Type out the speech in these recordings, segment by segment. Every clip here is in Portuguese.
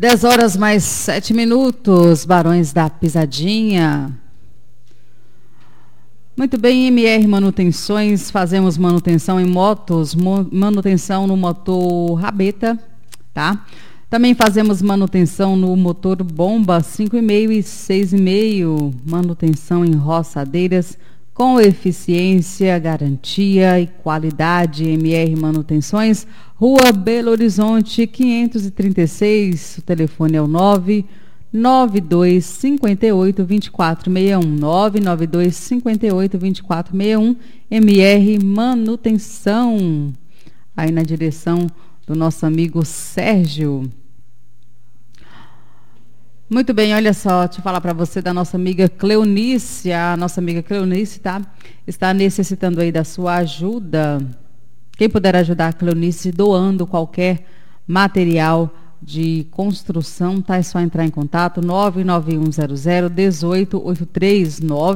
10 horas mais 7 minutos, Barões da Pisadinha. Muito bem, MR Manutenções, fazemos manutenção em motos, manutenção no motor rabeta, tá? Também fazemos manutenção no motor bomba 5,5 e 6,5, manutenção em roçadeiras com eficiência, garantia e qualidade. MR Manutenções, Rua Belo Horizonte 536, o telefone é o 992 58 2461, 992 58 2461, MR Manutenção, aí na direção do nosso amigo Sérgio. Muito bem, olha só, deixa eu falar para você da nossa amiga Cleonice. A nossa amiga Cleonice está necessitando aí da sua ajuda. Quem puder ajudar a Cleonice doando qualquer material de construção, tá? É só entrar em contato 991001883,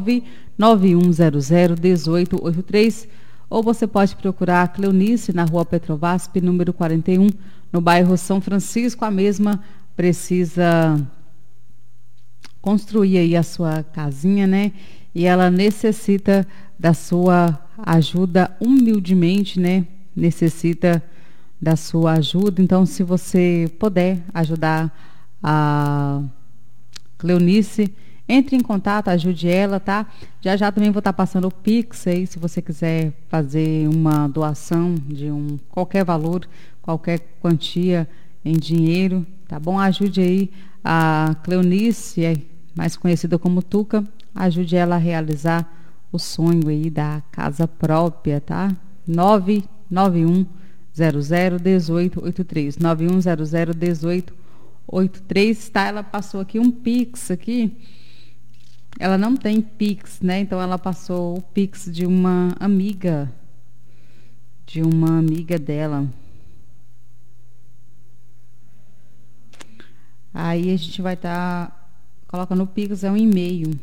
991001883, ou você pode procurar a Cleonice na Rua Petrovasp, número 41, no bairro São Francisco. A mesma precisa construir aí a sua casinha, né? E ela necessita da sua ajuda humildemente, né? Necessita da sua ajuda. Então, se você puder ajudar a Cleonice, entre em contato, ajude ela, tá? Já já também vou estar passando o Pix aí, se você quiser fazer uma doação de qualquer valor, qualquer quantia em dinheiro, tá bom? Ajude aí a Cleonice, mais conhecida como Tuca, ajude ela a realizar o sonho aí da casa própria, tá? 991001883, 91001883, tá? Ela passou aqui um Pix aqui. Ela não tem Pix, né? Então ela passou o Pix de uma amiga dela. Aí a gente vai estar colocando o Pix, é um e-mail.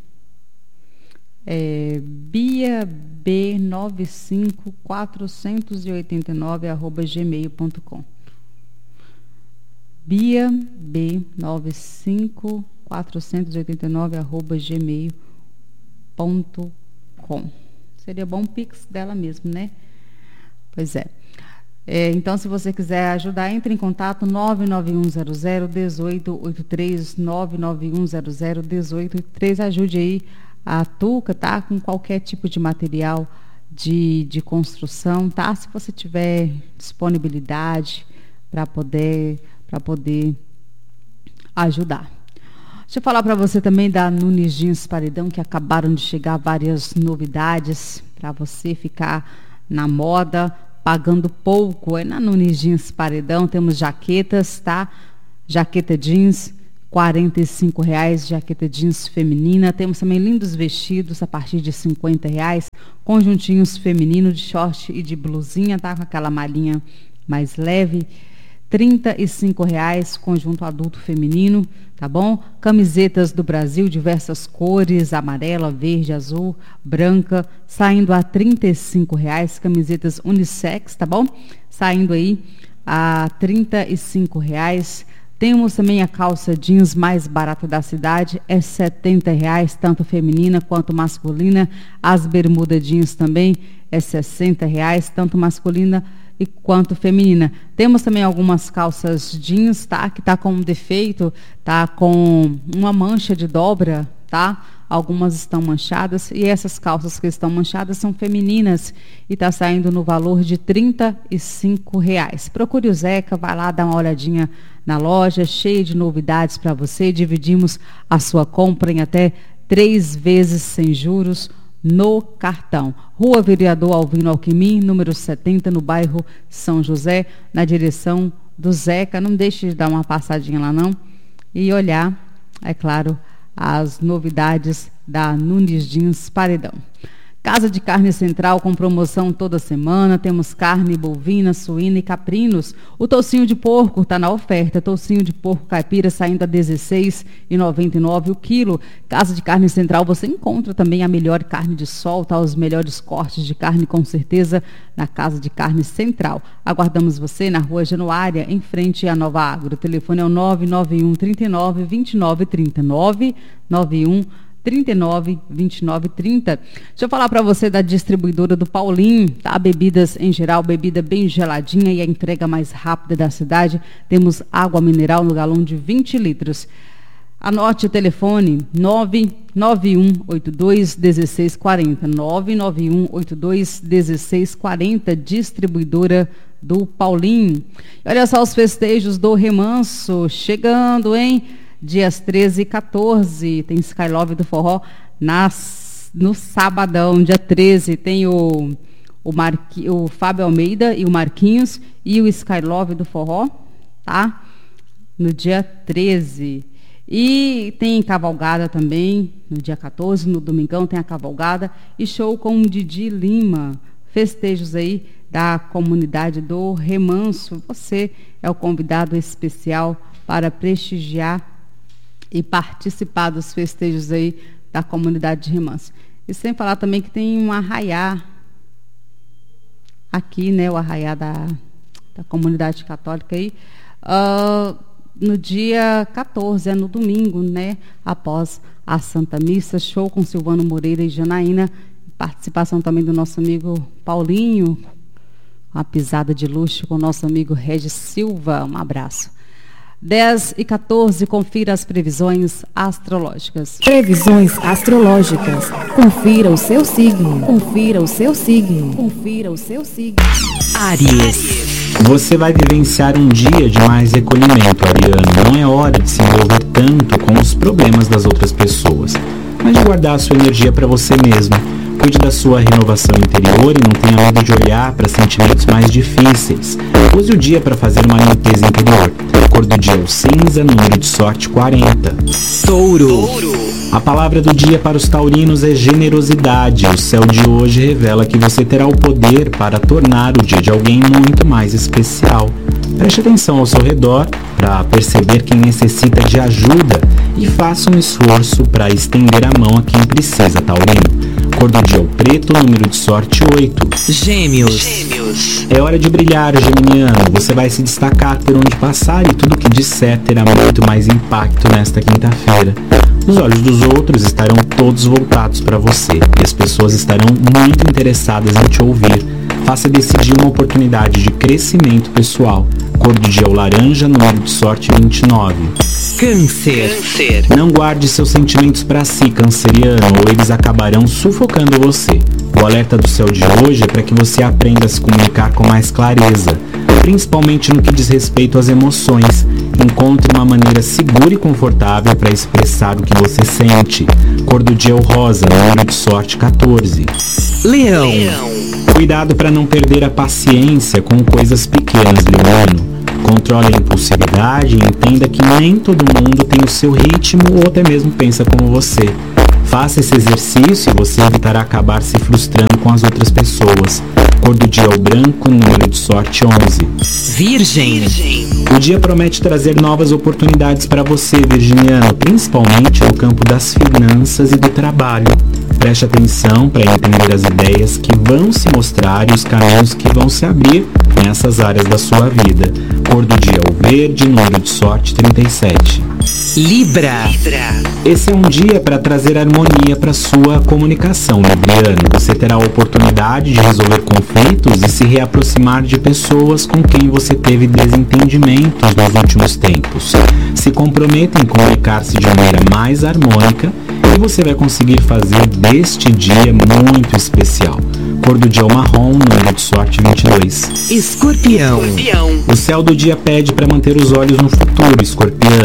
biab95489@gmail.com, biab95489@gmail.com. Seria bom o Pix dela mesmo, né? Pois é. Então, se você quiser ajudar, entre em contato 991001883, 991001883, ajude aí a Tuca, tá? Com qualquer tipo de material de construção, tá? Se você tiver disponibilidade para poder ajudar. Deixa eu falar para você também da Nunes Jeans Paredão, que acabaram de chegar várias novidades para você ficar na moda, pagando pouco. Na Nunes Jeans Paredão temos jaquetas, tá? Jaqueta jeans, R$45, jaqueta jeans feminina. Temos também lindos vestidos a partir de R$50, conjuntinhos femininos de short e de blusinha, tá? Com aquela malhinha mais leve. R$35, conjunto adulto feminino, tá bom? Camisetas do Brasil, diversas cores, amarela, verde, azul, branca, saindo a R$35, camisetas unissex, tá bom? Saindo aí a R$35. Temos também a calça jeans mais barata da cidade, é R$70, tanto feminina quanto masculina. As bermudas jeans também é R$60, tanto masculina e quanto feminina. Temos também algumas calças jeans, tá? Que tá com um defeito, tá com uma mancha de dobra, tá? Algumas estão manchadas e essas calças que estão manchadas são femininas e tá saindo no valor de R$35. Procure o Zeca, vai lá dar uma olhadinha na loja, cheia de novidades para você. Dividimos a sua compra em até 3 vezes sem juros no cartão. Rua Vereador Alvino Alquimim, número 70, no bairro São José, na direção do Zeca. Não deixe de dar uma passadinha lá não e olhar, é claro, as novidades da Nunes Jeans Paredão. Casa de Carne Central com promoção toda semana. Temos carne bovina, suína e caprinos. O toucinho de porco está na oferta. Toucinho de porco caipira saindo a R$ 16,99 o quilo. Casa de Carne Central você encontra também a melhor carne de sol, tá? Os melhores cortes de carne com certeza na Casa de Carne Central. Aguardamos você na Rua Januária, em frente à Nova Agro. O telefone é o 991 39 29 39 91 39 29 30. Deixa eu falar para você da distribuidora do Paulinho, tá? Bebidas em geral, bebida bem geladinha e a entrega mais rápida da cidade. Temos água mineral no galão de 20 litros. Anote o telefone 991821640, 991821640, distribuidora do Paulinho. E olha só os festejos do Remanso chegando, hein? Dias 13 e 14, tem Skylove do Forró no sabadão, dia 13, tem o Fábio Almeida e o Marquinhos e o Skylove do Forró, tá? No dia 13. E tem cavalgada também, no dia 14, no domingão tem a cavalgada e show com o Didi Lima. Festejos aí da comunidade do Remanso. Você é o convidado especial para prestigiar e participar dos festejos aí da comunidade de Remanso. E sem falar também que tem um arraiá aqui, né? O arraiá da comunidade católica aí. No dia 14, no domingo, né? Após a Santa Missa, show com Silvano Moreira e Janaína. Participação também do nosso amigo Paulinho. Uma pisada de luxo com o nosso amigo Regis Silva. Um abraço. 10 e 14, confira as previsões astrológicas. Previsões astrológicas. Confira o seu signo. Confira o seu signo. Confira o seu signo. Áries. Você vai vivenciar um dia de mais recolhimento, Ariano. Não é hora de se envolver tanto com os problemas das outras pessoas, mas de guardar a sua energia para você mesmo. Cuide da sua renovação interior e não tenha medo de olhar para sentimentos mais difíceis. Use o dia para fazer uma limpeza interior. Cor do dia é o cinza, número de sorte 40. Touro. A palavra do dia para os taurinos é generosidade. O céu de hoje revela que você terá o poder para tornar o dia de alguém muito mais especial. Preste atenção ao seu redor para perceber quem necessita de ajuda e faça um esforço para estender a mão a quem precisa, taurino. Cor do dia é o preto, número de sorte 8. Gêmeos. É hora de brilhar, geminiano. Você vai se destacar por onde passar e tudo que disser terá muito mais impacto nesta quinta-feira. Os olhos dos outros estarão todos voltados para você e as pessoas estarão muito interessadas em te ouvir. Faça decidir uma oportunidade de crescimento pessoal. Cor do dia é o laranja, número de sorte 29. Câncer. Não guarde seus sentimentos para si, canceriano, ou eles acabarão sufocando você. O alerta do céu de hoje é para que você aprenda a se comunicar com mais clareza, principalmente no que diz respeito às emoções. Encontre uma maneira segura e confortável para expressar o que você sente. Cor do dia é o rosa, número de sorte 14. Leão. Cuidado para não perder a paciência com coisas pequenas, leonino. Controle a impulsividade e entenda que nem todo mundo tem o seu ritmo ou até mesmo pensa como você. Faça esse exercício e você evitará acabar se frustrando com as outras pessoas. Cor do dia é o branco, número de sorte 11. Virgem. O dia promete trazer novas oportunidades para você, virginiano, principalmente no campo das finanças e do trabalho. Preste atenção para entender as ideias que vão se mostrar e os caminhos que vão se abrir nessas áreas da sua vida. Cor do dia é o verde, número de sorte 37. Libra. Esse é um dia para trazer harmonia para sua comunicação, libriano. Você terá a oportunidade de resolver conflitos e se reaproximar de pessoas com quem você teve desentendimentos nos últimos tempos. Se comprometa em comunicar-se de maneira mais harmônica e você vai conseguir fazer deste dia muito especial. Cor do dia é o marrom, número de sorte 22. Escorpião. O céu do dia pede para manter os olhos no futuro, escorpiano. Evite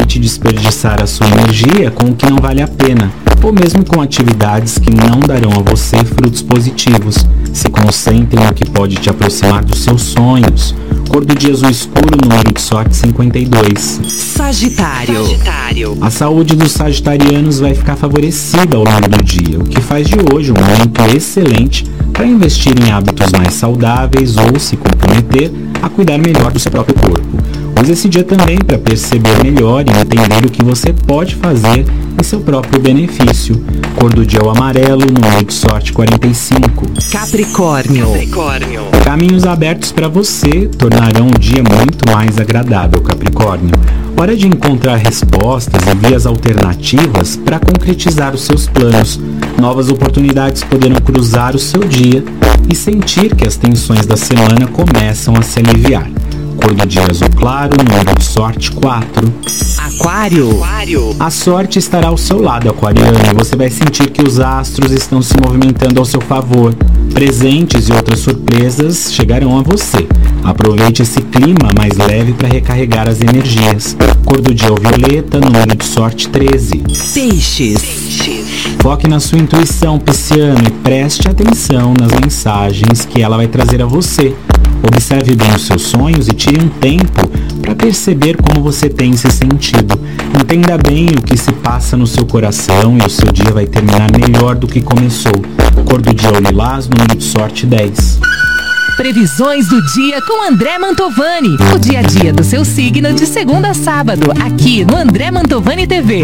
Evite desperdiçar a sua energia com o que não vale a pena, ou mesmo com atividades que não darão a você frutos positivos. Se concentre no que pode te aproximar dos seus sonhos. Cor do dia azul escuro, número de sorte 52. Sagitário. A saúde dos sagitarianos vai ficar favorecida ao longo do dia, o que faz de hoje um momento excelente para investir em hábitos mais saudáveis ou se comprometer a cuidar melhor do seu próprio corpo. Use esse dia também para perceber melhor e entender o que você pode fazer em seu próprio benefício. Cor do dia é o amarelo, número de sorte 45. Capricórnio. Caminhos abertos para você tornarão o dia muito mais agradável, Capricórnio. Hora de encontrar respostas e vias alternativas para concretizar os seus planos. Novas oportunidades poderão cruzar o seu dia e sentir que as tensões da semana começam a se aliviar. Cor do dia azul claro, número de sorte 4. Aquário. A sorte estará ao seu lado, aquariano, e você vai sentir que os astros estão se movimentando ao seu favor. Presentes e outras surpresas chegarão a você. Aproveite esse clima mais leve para recarregar as energias. Cor do dia é o violeta, número de sorte 13. Peixes. Foque na sua intuição, pisciano, e preste atenção nas mensagens que ela vai trazer a você. Observe bem os seus sonhos e tire um tempo para perceber como você tem se sentido. Entenda bem o que se passa no seu coração e o seu dia vai terminar melhor do que começou. Cor do dia é o lilás, número de sorte 10. Previsões do dia com André Mantovani. O dia a dia do seu signo de segunda a sábado, aqui no André Mantovani TV.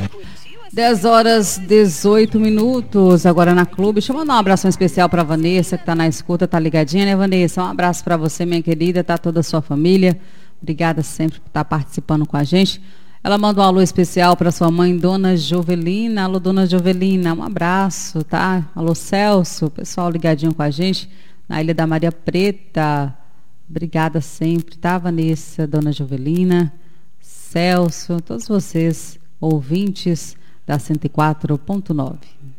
10h18, agora na Clube. Deixa eu mandar um abração especial para Vanessa, que está na escuta, tá ligadinha, né, Vanessa? Um abraço para você, minha querida, tá toda a sua família. Obrigada sempre por estar participando com a gente. Ela manda um alô especial para sua mãe, Dona Jovelina. Alô, Dona Jovelina, um abraço, tá? Alô, Celso, pessoal ligadinho com a gente na Ilha da Maria Preta. Obrigada sempre, tá, Vanessa, Dona Jovelina, Celso, todos vocês, ouvintes da 104.9.